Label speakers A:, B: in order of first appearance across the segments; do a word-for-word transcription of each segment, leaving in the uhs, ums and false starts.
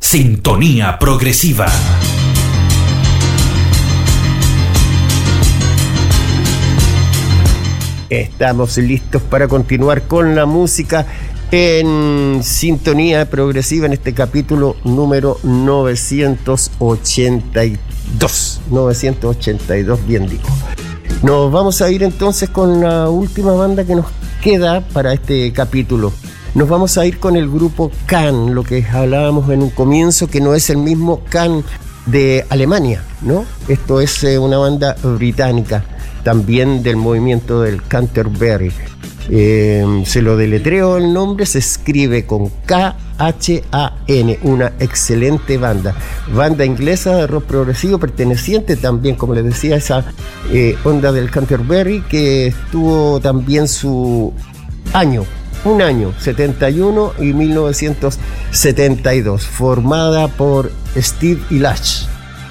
A: Sintonía Progresiva.
B: Estamos listos para continuar con la música en Sintonía Progresiva en este capítulo número novecientos ochenta y dos. novecientos ochenta y dos, bien digo. Nos vamos a ir entonces con la última banda que nos queda para este capítulo. Nos vamos a ir con el grupo Can, lo que hablábamos en un comienzo, que no es el mismo Can de Alemania, ¿no? Esto es eh, una banda británica, también del movimiento del Canterbury. Eh, se lo deletreo el nombre, se escribe con K H A N, una excelente banda. Banda inglesa de rock progresivo, perteneciente también, como les decía, a esa eh, onda del Canterbury, que estuvo también su año, un año, setenta y uno y mil novecientos setenta y dos, formada por Steve Ilash,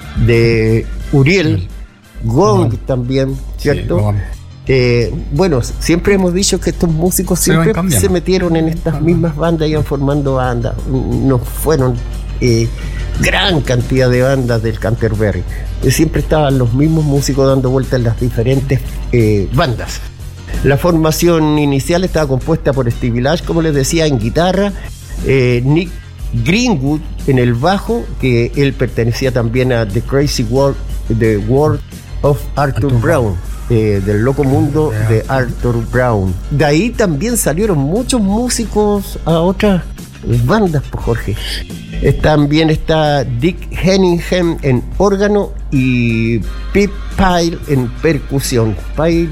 B: de Uriel, Gong también, ¿cierto? Sí, eh, bueno, siempre hemos dicho que estos músicos siempre se, se metieron en estas mismas bandas, iban formando bandas, no fueron eh, gran cantidad de bandas del Canterbury, siempre estaban los mismos músicos dando vueltas en las diferentes eh, bandas. La formación inicial estaba compuesta por Steve Lash, como les decía, en guitarra, eh, Nick Greenwood en el bajo, que él pertenecía también a The Crazy World, The World of Arthur, Arthur Brown, eh, del loco mundo de Arthur Brown. De ahí también salieron muchos músicos a otras bandas, pues Jorge. Eh, también está Dick Henningham en órgano y Pete Pyle en percusión. Pyle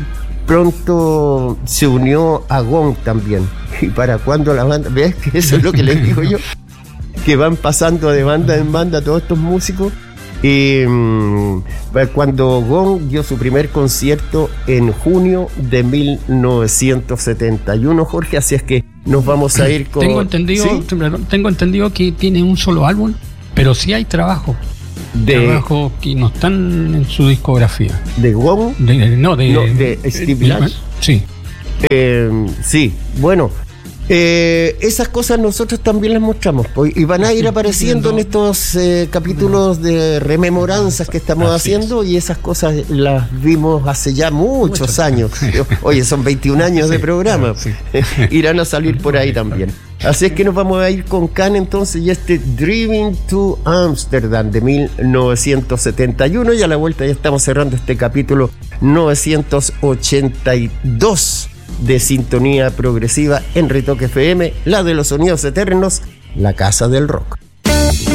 B: pronto se unió a Gong también. Y para cuando la banda, ¿ves? Que eso es lo que les digo yo, que van pasando de banda en banda todos estos músicos. Y um, cuando Gong dio su primer concierto en junio de mil novecientos setenta y uno, Jorge, así es que nos vamos a ir con...
C: Tengo entendido, ¿sí? Tengo entendido que tiene un solo álbum, pero sí hay trabajo. De, trabajo que no están en su discografía.
B: ¿De Gong?
C: De, no, de,
B: no, de Steve Lash.
C: Sí.
B: Eh, sí, bueno, eh, esas cosas nosotros también las mostramos, pues, y van a ir apareciendo en estos eh, capítulos de rememoranzas que estamos Así haciendo es. Y esas cosas las vimos hace ya muchos Mucho años. Oye, son veintiún años sí, de programa, sí. Irán a salir por ahí también. Así es que nos vamos a ir con Can entonces y este Driving to Amsterdam de mil novecientos setenta y uno, y a la vuelta ya estamos cerrando este capítulo novecientos ochenta y dos de Sintonía Progresiva en Retoque F M, la de los sonidos eternos, la casa del rock.